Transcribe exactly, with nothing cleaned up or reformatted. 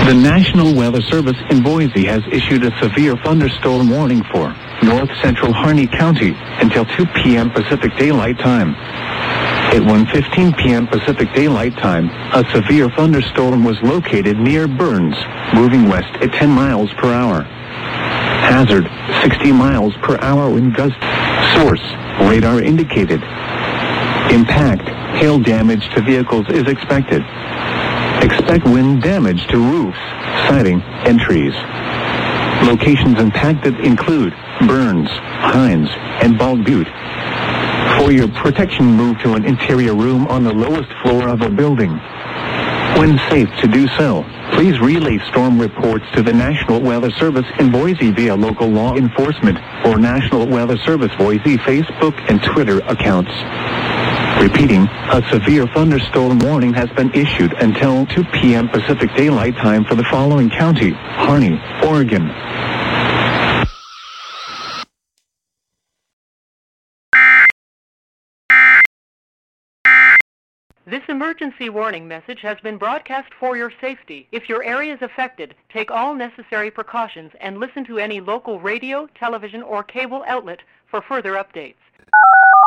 The National Weather Service in Boise has issued a severe thunderstorm warning for north central Harney County until two p.m. Pacific Daylight Time. At one fifteen p.m. Pacific Daylight Time, a severe thunderstorm was located near Burns, moving west at ten miles per hour. Hazard, sixty miles per hour wind gust. Source, radar indicated. Impact, hail damage to vehicles is expected. Expect wind damage to roofs, siding, and trees. Locations impacted include Burns, Hines, and Bald Butte. For your protection, move to an interior room on the lowest floor of a building. When safe to do so, please relay storm reports to the National Weather Service in Boise via local law enforcement or National Weather Service Boise Facebook and Twitter accounts. Repeating, a severe thunderstorm warning has been issued until two p.m. Pacific Daylight Time for the following county: Harney, Oregon. This emergency warning message has been broadcast for your safety. If your area is affected, take all necessary precautions and listen to any local radio, television, or cable outlet for further updates.